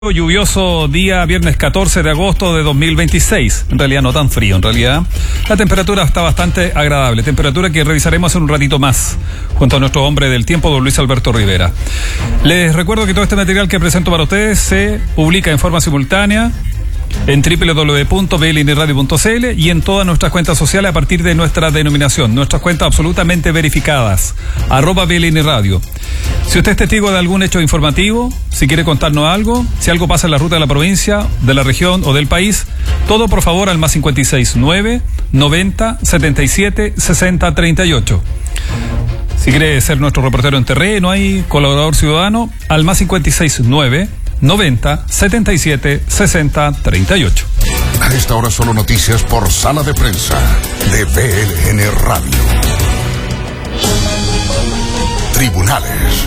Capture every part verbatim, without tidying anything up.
Lluvioso día viernes catorce de agosto de dos mil veintiséis, en realidad no tan frío, en realidad la temperatura está bastante agradable, temperatura que revisaremos en un ratito más, junto a nuestro hombre del tiempo, don Luis Alberto Rivera. Les recuerdo que todo este material que presento para ustedes se publica en forma simultánea en doble u doble u doble u punto b l n radio punto c l y en todas nuestras cuentas sociales a partir de nuestra denominación, nuestras cuentas absolutamente verificadas, arroba B L N Radio. Si usted es testigo de algún hecho informativo, si quiere contarnos algo, si algo pasa en la ruta de la provincia, de la región o del país, todo por favor al más cincuenta y seis nueve, noventa, setenta y siete, sesenta, treinta y ocho. Si quiere ser nuestro reportero en terreno, ahí, colaborador ciudadano, al más cincuenta y seis nueve, noventa, setenta y siete, sesenta, treinta y ocho. A esta hora solo noticias por Sala de Prensa de B L N Radio. Tribunales.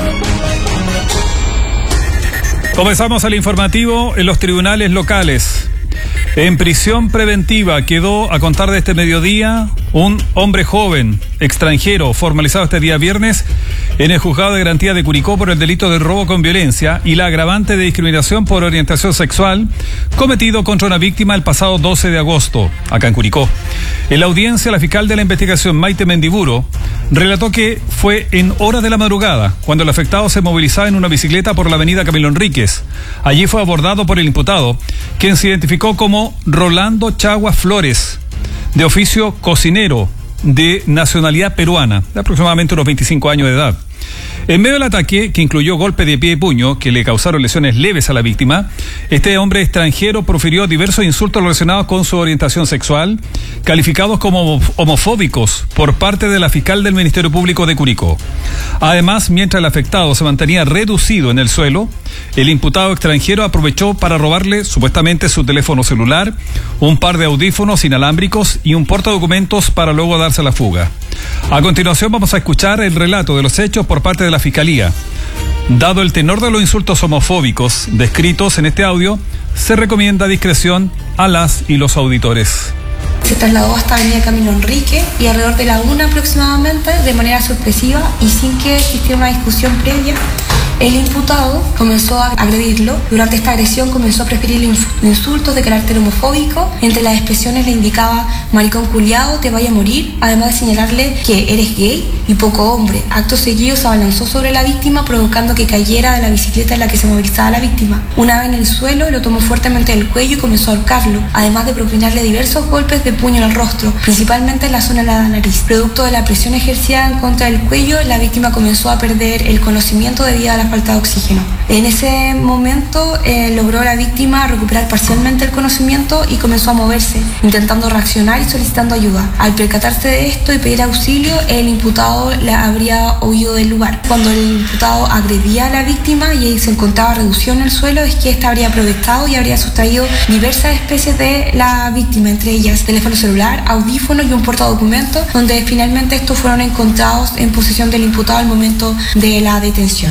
Comenzamos el informativo en los tribunales locales. En prisión preventiva quedó, a contar de este mediodía, un hombre joven, extranjero, formalizado este día viernes en el Juzgado de Garantía de Curicó por el delito de robo con violencia y la agravante de discriminación por orientación sexual cometido contra una víctima el pasado doce de agosto, acá en Curicó. En la audiencia, la fiscal de la investigación, Maite Mendiburo, relató que fue en horas de la madrugada, cuando el afectado se movilizaba en una bicicleta por la avenida Camilo Enríquez. Allí fue abordado por el imputado, quien se identificó como Rolando Chaguas Flores, de oficio cocinero, de nacionalidad peruana, de aproximadamente unos veinticinco años de edad. En medio del ataque, que incluyó golpe de pie y puño, que le causaron lesiones leves a la víctima, este hombre extranjero profirió diversos insultos relacionados con su orientación sexual, calificados como homofóbicos por parte de la fiscal del Ministerio Público de Curicó. Además, mientras el afectado se mantenía reducido en el suelo, el imputado extranjero aprovechó para robarle supuestamente su teléfono celular, un par de audífonos inalámbricos y un portadocumentos para luego darse la fuga. A continuación vamos a escuchar el relato de los hechos por parte de la Fiscalía. Dado el tenor de los insultos homofóbicos descritos en este audio, se recomienda discreción a las y los auditores. Se trasladó hasta avenida Camilo Enrique y alrededor de la una aproximadamente, de manera sorpresiva y sin que existiera una discusión previa, el imputado comenzó a agredirlo. Durante esta agresión comenzó a preferir insultos de carácter homofóbico. Entre las expresiones le indicaba maricón culiado, te vaya a morir, además de señalarle que eres gay y poco hombre. Acto seguido se abalanzó sobre la víctima, provocando que cayera de la bicicleta en la que se movilizaba la víctima. Una vez en el suelo, lo tomó fuertemente del cuello y comenzó a ahorcarlo, además de propinarle diversos golpes de puño en el rostro, principalmente en la zona de la nariz. Producto de la presión ejercida en contra del cuello, la víctima comenzó a perder el conocimiento debido a la falta de oxígeno. En ese momento eh, logró la víctima recuperar parcialmente el conocimiento y comenzó a moverse, intentando reaccionar y solicitando ayuda. Al percatarse de esto y pedir auxilio, el imputado le habría huido del lugar. Cuando el imputado agredía a la víctima y se encontraba reducido en el suelo, es que ésta habría aprovechado y habría sustraído diversas especies de la víctima, entre ellas teléfono celular, audífonos y un portadocumentos, donde finalmente estos fueron encontrados en posesión del imputado al momento de la detención.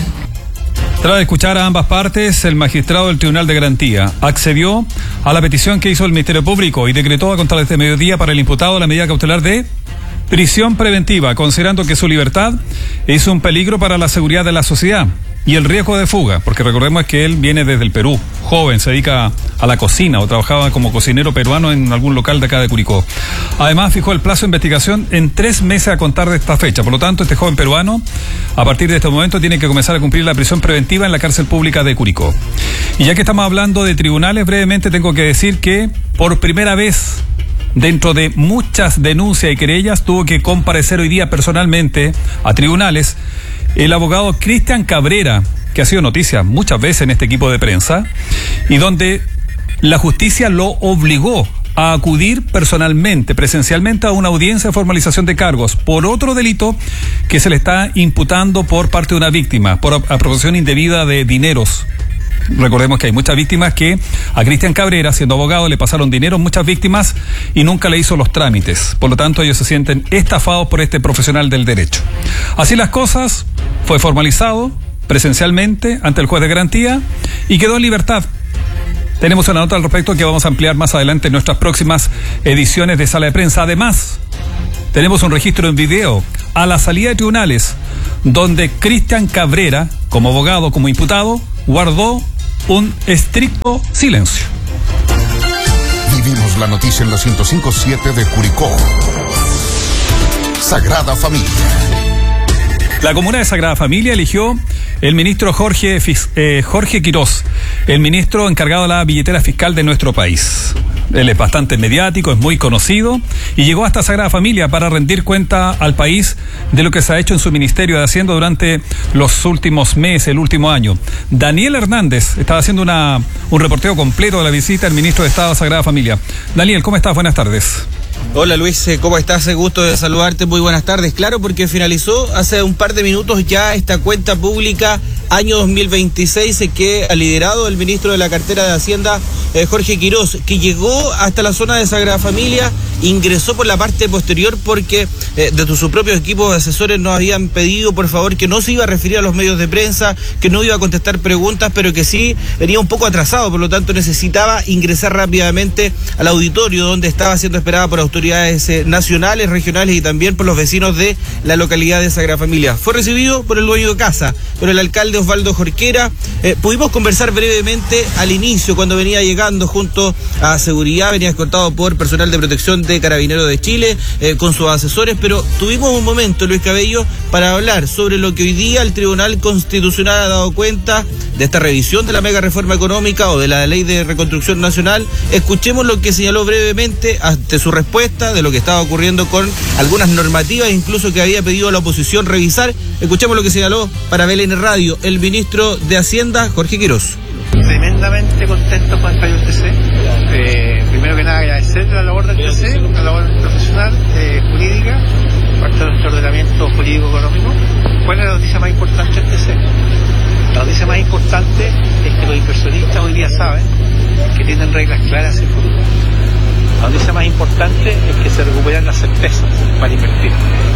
Tras escuchar a ambas partes, el magistrado del Tribunal de Garantía accedió a la petición que hizo el Ministerio Público y decretó a contar de este mediodía para el imputado la medida cautelar de prisión preventiva, considerando que su libertad es un peligro para la seguridad de la sociedad y el riesgo de fuga, porque recordemos que él viene desde el Perú, joven, se dedica a la cocina o trabajaba como cocinero peruano en algún local de acá de Curicó. Además, fijó el plazo de investigación en tres meses a contar de esta fecha. Por lo tanto, este joven peruano, a partir de este momento, tiene que comenzar a cumplir la prisión preventiva en la cárcel pública de Curicó. Y ya que estamos hablando de tribunales, brevemente tengo que decir que por primera vez, dentro de muchas denuncias y querellas, tuvo que comparecer hoy día personalmente a tribunales el abogado Cristian Cabrera, que ha sido noticia muchas veces en este equipo de prensa, y donde la justicia lo obligó a acudir personalmente, presencialmente a una audiencia de formalización de cargos por otro delito que se le está imputando por parte de una víctima, por apropiación indebida de dineros. Recordemos que hay muchas víctimas que a Cristian Cabrera, siendo abogado, le pasaron dinero a muchas víctimas y nunca le hizo los trámites. Por lo tanto, ellos se sienten estafados por este profesional del derecho. Así las cosas, fue formalizado presencialmente ante el juez de garantía y quedó en libertad. Tenemos una nota al respecto que vamos a ampliar más adelante en nuestras próximas ediciones de Sala de Prensa. Además, tenemos un registro en video a la salida de tribunales donde Cristian Cabrera, como abogado, como imputado, guardó un estricto silencio. Vivimos la noticia en la ciento cinco punto siete de Curicó. Sagrada Familia. La comuna de Sagrada Familia eligió el ministro Jorge, eh, Jorge Quirós, el ministro encargado de la billetera fiscal de nuestro país. Él es bastante mediático, es muy conocido y llegó hasta Sagrada Familia para rendir cuenta al país de lo que se ha hecho en su Ministerio de Hacienda durante los últimos meses, el último año. Daniel Hernández estaba haciendo una, un reporteo completo de la visita del ministro de Estado a Sagrada Familia. Daniel, ¿cómo estás? Buenas tardes. Hola Luis, ¿cómo estás? Gusto de saludarte, muy buenas tardes. Claro, porque finalizó hace un par de minutos ya esta cuenta pública año dos mil veintiséis que ha liderado el ministro de la cartera de Hacienda, eh, Jorge Quirós, que llegó hasta la zona de Sagrada Familia, ingresó por la parte posterior porque eh, de sus propios equipos de asesores nos habían pedido por favor que no se iba a referir a los medios de prensa, que no iba a contestar preguntas, pero que sí venía un poco atrasado, por lo tanto necesitaba ingresar rápidamente al auditorio donde estaba siendo esperada por autoridades eh, nacionales, regionales y también por los vecinos de la localidad de Sagrada Familia. Fue recibido por el dueño de casa, por el alcalde Osvaldo Jorquera. Eh, pudimos conversar brevemente al inicio cuando venía llegando junto a seguridad, venía escoltado por personal de protección de Carabineros de Chile, eh, con sus asesores, pero tuvimos un momento, Luis Cabello, para hablar sobre lo que hoy día el Tribunal Constitucional ha dado cuenta de esta revisión de la mega reforma económica o de la Ley de Reconstrucción Nacional. Escuchemos lo que señaló brevemente ante su respuesta de lo que estaba ocurriendo con algunas normativas, incluso que había pedido a la oposición revisar. Escuchemos lo que señaló para B L N Radio el ministro de Hacienda, Jorge Quirós. Tremendamente contento con el fallo del T C. Eh, primero que nada agradecer la labor del T C, la labor profesional, eh, jurídica, parte de nuestro ordenamiento jurídico-económico. ¿Cuál es la noticia más importante del T C? La noticia más importante es que los inversionistas hoy día saben que tienen reglas claras en el futuro. La noticia más importante es que se recuperan las certezas para invertir.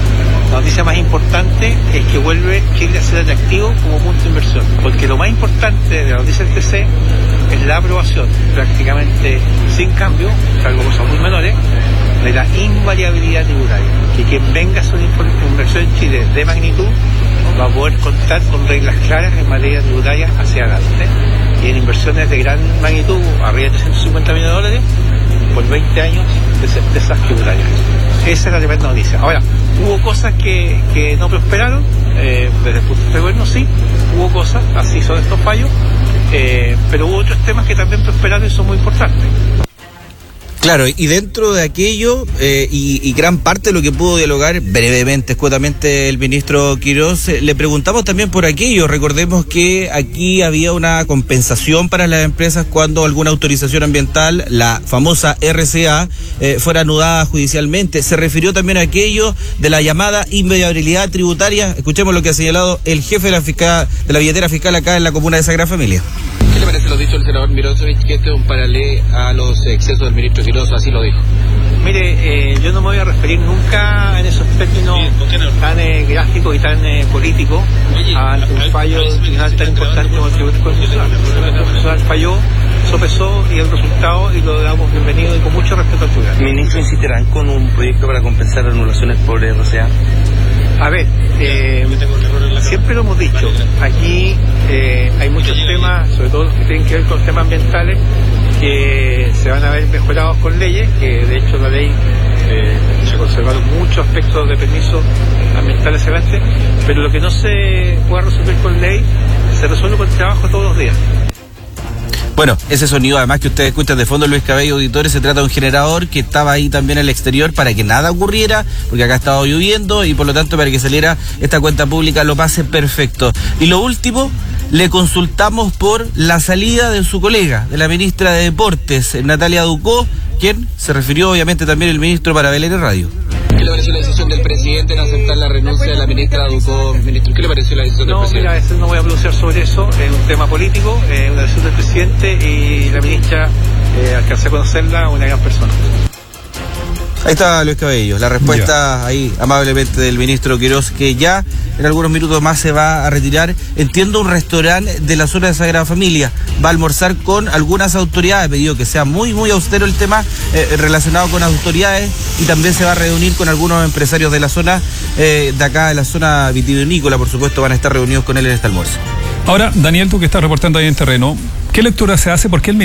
La noticia más importante es que vuelve Chile a ser atractivo como punto de inversión, porque lo más importante de la noticia del T C es la aprobación, prácticamente sin cambio, salvo cosas muy menores, de la invariabilidad tributaria, que quien venga a hacer una inversión en Chile de magnitud va a poder contar con reglas claras en materia tributaria hacia adelante, y en inversiones de gran magnitud, arriba de trescientos cincuenta millones de dólares, por veinte años de certezas tributarias. Esa es la tremenda noticia. Ahora, hubo cosas que, que no prosperaron, eh, desde el punto de vista del gobierno sí, hubo cosas, así son estos fallos, eh, pero hubo otros temas que también prosperaron y son muy importantes. Claro, y dentro de aquello, eh, y, y gran parte de lo que pudo dialogar brevemente, escuetamente el ministro Quirós, eh, le preguntamos también por aquello. Recordemos que aquí había una compensación para las empresas cuando alguna autorización ambiental, la famosa R C A, eh, fuera anudada judicialmente. Se refirió también a aquello de la llamada invariabilidad tributaria. Escuchemos lo que ha señalado el jefe de la, fiscal, de la billetera fiscal acá en la comuna de Sagrada Familia. ¿Qué le parece lo dicho del senador Mirosevich, que este es un paralelo a los excesos del ministro Quirós? Así lo dijo. Mire, eh, yo no me voy a referir nunca en esos términos sí, no? tan eh, gráficos y tan eh, políticos a un fallo final tan importante como el Tribunal Constitucional. El Tribunal Constitucional falló, sopesó y el resultado, y lo damos bienvenido y con mucho respeto al tribunal. ¿Ministro insistirán con un proyecto para compensar anulaciones por R C A? A ver, eh, siempre lo hemos dicho, aquí eh, hay muchos temas, sobre todo los que tienen que ver con temas ambientales, que se van a ver mejorados con leyes, que de hecho la ley eh, se conservaron muchos aspectos de permisos ambientales severantes, pero lo que no se pueda resolver con ley se resuelve con trabajo todos los días. Bueno, ese sonido además que ustedes escuchan de fondo, Luis Cabello, auditores, se trata de un generador que estaba ahí también al exterior para que nada ocurriera, porque acá ha estado lloviendo y por lo tanto para que saliera esta cuenta pública lo pase perfecto. Y lo último, le consultamos por la salida de su colega, de la ministra de Deportes, Natalia Ducó, quien se refirió obviamente también el ministro para B L N Radio. ¿Qué le pareció la decisión del presidente en aceptar la renuncia de la ministra Ducó? Ministro, ¿qué le pareció la decisión no, del presidente? No, mira, no voy a pronunciar sobre eso, es un tema político, es una decisión del presidente y la ministra, eh, alcancé a conocerla, una gran persona. Ahí está Luis Cabello, la respuesta yeah. ahí amablemente del ministro Quirós, que ya en algunos minutos más se va a retirar. Entiendo, un restaurante de la zona de Sagrada Familia. Va a almorzar con algunas autoridades, pedido que sea muy, muy austero el tema eh, relacionado con autoridades, y también se va a reunir con algunos empresarios de la zona, eh, de acá de la zona vitivinícola, por supuesto, van a estar reunidos con él en este almuerzo. Ahora, Daniel, tú que estás reportando ahí en terreno, ¿qué lectura se hace? ¿Por qué el